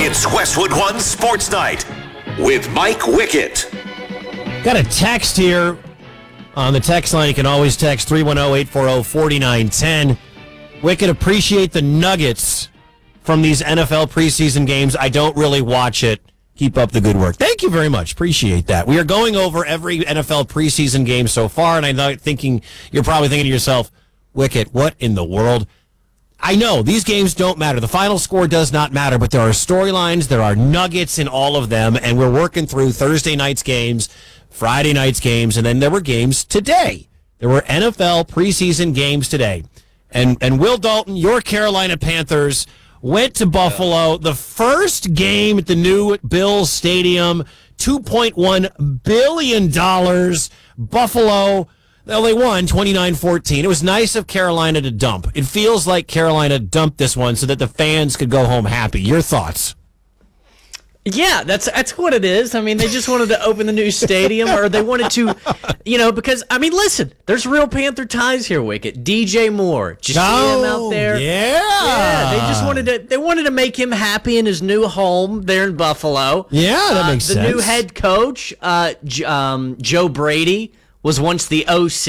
It's Westwood One Sports Night with Mike Wickett. Got a text here on the text line. You can always text 310-840-4910. Wickett, appreciate the nuggets from these NFL preseason games. I don't really watch it. Keep up the good work. Thank you very much. Appreciate that. We are going over every NFL preseason game so far, and you're probably thinking to yourself, Wickett, what in the world? I know, these games don't matter. The final score does not matter, but there are storylines, there are nuggets in all of them, and we're working through Thursday night's games, Friday night's games, and then there were games today. There were NFL preseason games today. And Will Dalton, your Carolina Panthers, went to Buffalo. The first game at the new Bills Stadium, $2.1 billion. Buffalo, well, they won 29-14. It was nice of Carolina to dump. It feels like Carolina dumped this one so that the fans could go home happy. Your thoughts? Yeah, that's what it is. I mean, they just wanted to open the new stadium, or they wanted to, because, listen, there's real Panther ties here, Wickett. DJ Moore, just see him out there. Yeah, they just wanted to make him happy in his new home there in Buffalo. Yeah, that makes sense. The new head coach, Joe Brady, was once the OC